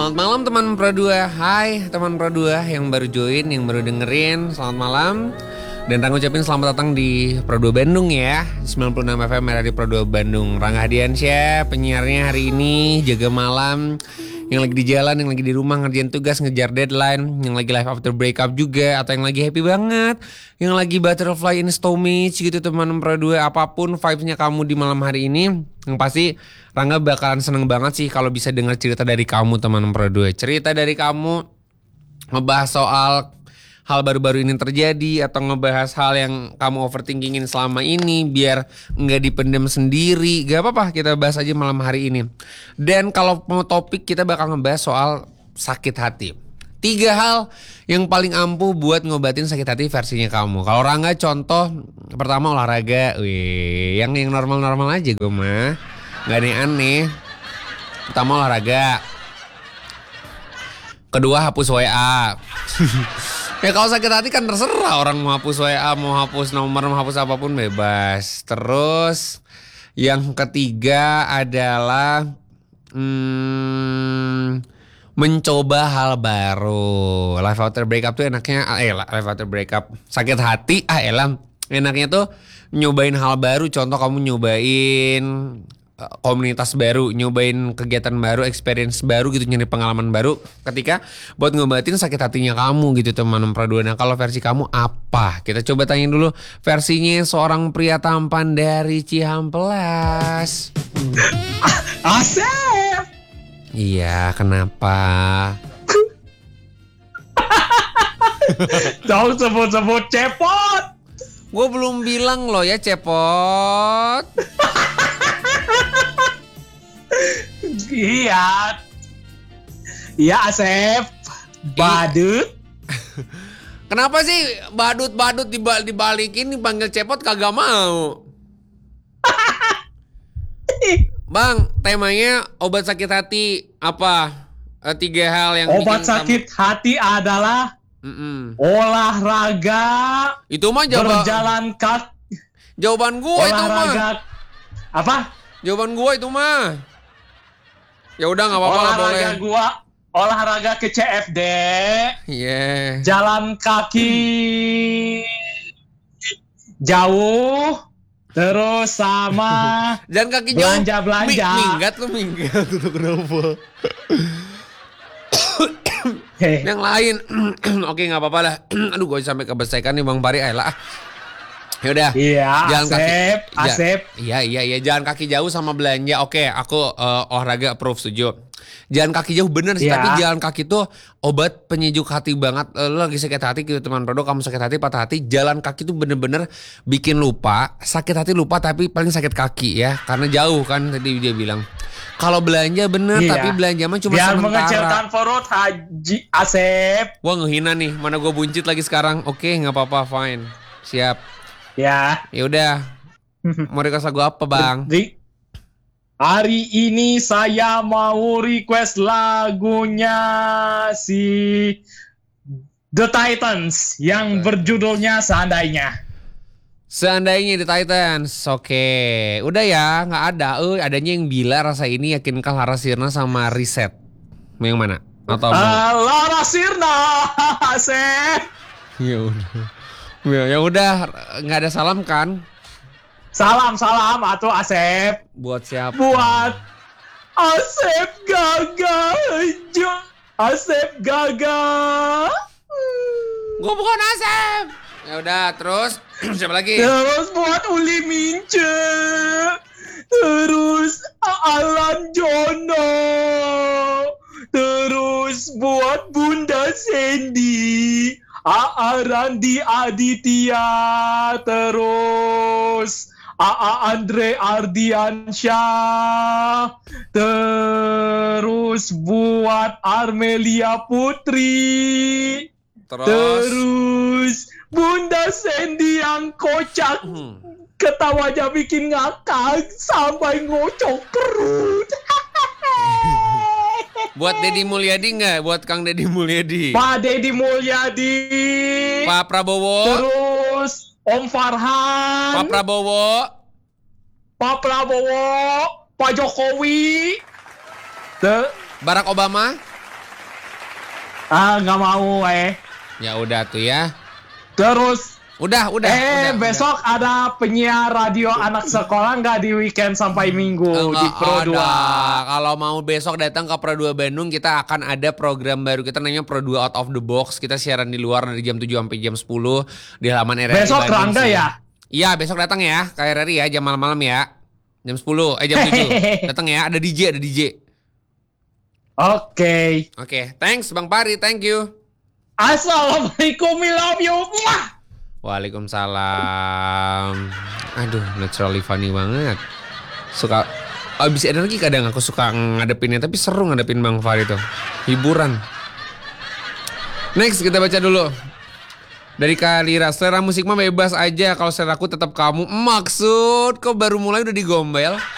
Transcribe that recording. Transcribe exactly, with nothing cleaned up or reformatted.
Selamat malam teman Pro dua. Hai teman Pro dua yang baru join, yang baru dengerin. Selamat malam. Dan Rangga ucapin selamat datang di Pro dua Bandung ya. sembilan puluh enam F M di Pro dua Bandung. Rangga Hadiansyah penyiarnya hari ini, jaga malam. Yang lagi di jalan, yang lagi di rumah ngerjain tugas, ngejar deadline, yang lagi live after breakup juga, atau yang lagi happy banget, yang lagi butterfly in stomach gitu teman Pro dua. Apapun vibes-nya kamu di malam hari ini, yang pasti Rangga bakalan seneng banget sih kalau bisa dengar cerita dari kamu teman Pro dua. Cerita dari kamu ngebahas soal hal baru-baru ini terjadi, atau ngebahas hal yang kamu overthinkingin selama ini biar nggak dipendam sendiri. Gak apa-apa, kita bahas aja malam hari ini. Dan kalau mau topik, kita bakal ngebahas soal sakit hati. Tiga hal yang paling ampuh buat ngobatin sakit hati versinya kamu. Kalau Rangga contoh, pertama olahraga. Wih, yang yang normal-normal aja gue mah, nggak ada yang aneh. Pertama olahraga. Kedua hapus W A. Ya kalau sakit hati kan terserah, orang mau hapus W A, mau hapus nomor, mau hapus apapun bebas. Terus yang ketiga adalah hmm, mencoba hal baru. Life after breakup tuh enaknya, eh life after breakup sakit hati, ah elam enaknya tuh nyobain hal baru. Contoh kamu nyobain komunitas baru, nyobain kegiatan baru, experience baru gitu, nyari pengalaman baru ketika buat ngobatin sakit hatinya kamu gitu teman Pro dua. Nah kalau versi kamu apa? Kita coba tanya dulu versinya seorang pria tampan dari Cihampelas. Asep. Iya, kenapa? Jangan sebut-sebut cepot. Gue belum bilang loh ya cepot. Iya. Iya Asep. Badut. Kenapa sih badut-badut dibal- dibalikin dipanggil cepot kagak mau? Bang, temanya obat sakit hati apa? E, tiga hal yang obat bikin sakit kamu... hati adalah Mm-mm. olahraga. Itu mah jawab... berjalan kaki. Jawaban gua itu mah. Olahraga apa? Jawaban gua itu mah. Ya udah nggak apa-apa lah, boleh. Olahraga gua, olahraga ke C F D. Iya. Yeah. Jalan kaki jauh, terus sama jalan kaki jauh. Belanja belanja. Mi- minggat lu minggat itu kenapa? Hey. Yang lain, oke nggak apa-apa lah. Aduh gue sampai kebesekan nih Bang Pari, ayolah. Yaudah, iya, jalan Asep, kaki, Asep. Ja, iya, iya, iya, jalan kaki jauh sama belanja. Oke, aku uh, olahraga approve, setuju. Jalan kaki jauh bener sih, yeah. Tapi jalan kaki tuh obat penyejuk hati banget. Uh, lo lagi sakit hati gitu teman Prodo, kamu sakit hati, patah hati. Jalan kaki tuh bener-bener bikin lupa. Sakit hati lupa tapi paling sakit kaki ya, karena jauh kan tadi dia bilang. Kalau belanja bener, yeah. Tapi belanja mah cuma biar sementara. Biar mengecilkan perut Haji Asep. Wah ngehina nih, mana gue buncit lagi sekarang. Oke, nggak apa-apa, fine, siap. Ya. Ya udah. Mau request lagu apa, Bang? Di hari ini saya mau request lagunya si The Titans yang berjudulnya Seandainya. Seandainya The Titans. Oke. Udah ya, nggak ada. Eh, adanya yang Bila Rasa Ini, Yakinkah Lara Sirna sama Reset. Mau yang mana? Atau mau? Uh, Lara Sirna, Asep. Ya udah. Ya, ya udah, nggak ada salam kan? Salam salam atau Asep. Buat siapa? Buat Asep Gaga. Asep Gaga. Gue bukan Asep. Ya udah, terus siapa lagi? Terus buat Uli Mince. Terus Alan Jono. Terus buat Bunda Sandy. A A Randi Aditya, terus A A Andre Ardiansyah, terus buat Armelia Putri, terus, terus Bunda Sandy yang kocak, hmm. ketawanya bikin ngakak sampai ngocok perut. Buat Deddy Mulyadi nggak? Buat Kang Deddy Mulyadi. Pak Deddy Mulyadi. Pak Prabowo. Terus Om Farhan. Pak Prabowo. Pak Prabowo. Pak Jokowi. The Barack Obama. Ah, nggak mau eh. Ya udah tuh ya. Terus Udah, udah. eh udah, besok udah. ada penyiar radio anak sekolah nggak di weekend sampai minggu Enggak di Pro ada. dua? Kalau mau besok datang ke Pro dua Bandung, kita akan ada program baru kita namanya Pro dua Out of the Box. Kita siaran di luar dari jam tujuh sampai jam sepuluh di halaman R R I Besok Bandung Rangga sih. ya? Iya, besok datang ya ke R R I ya jam malam-malam ya. Jam sepuluh, eh jam tujuh. Datang ya, ada D J, ada D J. Oke. Oke, thanks Bang Pari, thank you. Assalamualaikum, we love you. Mwah! Waalaikumsalam. Aduh, naturally funny banget. Suka habis energi kadang aku suka ngadepinnya, tapi seru ngadepin Bang Fahri tuh. Hiburan. Next kita baca dulu. Dari Kalira, selera musik mah bebas aja. Kalau selera aku tetap kamu. Maksud kok baru mulai udah digombel?